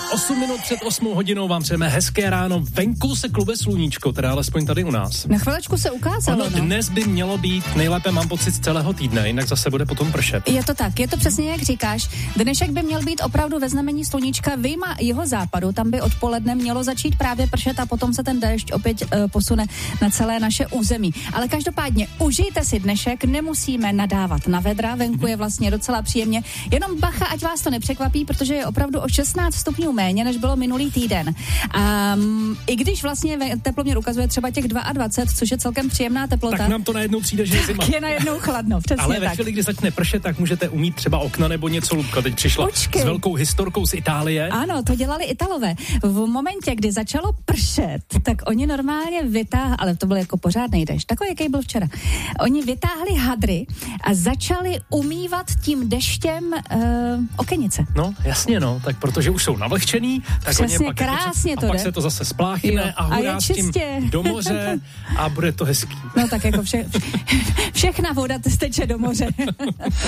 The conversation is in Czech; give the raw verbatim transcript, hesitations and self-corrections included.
osm minut před osmou hodinou vám přejeme hezké ráno. Venku se klube sluníčko, teda alespoň tady u nás. Na chviličku se ukázalo. Ono no. dnes by mělo být nejlépe, mám pocit, z celého týdne, jinak zase bude potom pršet. Je to tak, je to přesně jak říkáš. Dnešek by měl být opravdu ve znamení sluníčka, vyjma jeho západu, tam by odpoledne mělo začít právě pršet a potom se ten déšť opět uh, posune na celé naše území. Ale každopádně užijte si dnešek, nemusíme nadávat na vedra, venku je vlastně docela příjemně. Jenom bacha, ať vás to nepřekvapí, protože je opravdu o šestnáct stupňů méně, než bylo minulý týden. Um, I když vlastně teploměr ukazuje třeba těch dvacet dva, což je celkem příjemná teplota. Tak nám to najednou přijde, že je zima. Tak je najednou chladno, přesně. Ale ve tak. chvíli, kdy začne pršet, tak můžete umít třeba okna nebo něco. Lubka teď přišla Počkej. s velkou historkou z Itálie. Ano, to dělali Italové. V momentě, kdy začalo pršet, tak oni normálně vytáhli, ale to byl jako pořádnej déšť, takový, jaký byl včera. Oni vytáhli hadry a začali umývat tím deštěm uh, okenice. No, jasně, no, tak protože už jsou navlhčený, tak Přesně, oni je pak krásně jako, to a pak jde. se to zase spláchne Jo. a hurá A s tím do moře a bude to hezký. No tak jako vše, všechna voda steče do moře.